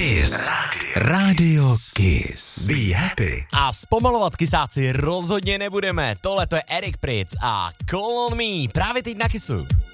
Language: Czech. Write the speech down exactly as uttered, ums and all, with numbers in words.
Kiss. Rádio Kiss. Be happy. A zpomalovat kysáci rozhodně nebudeme. Tohle to je Eric Prydz a Call on Me právě teď na Kissu.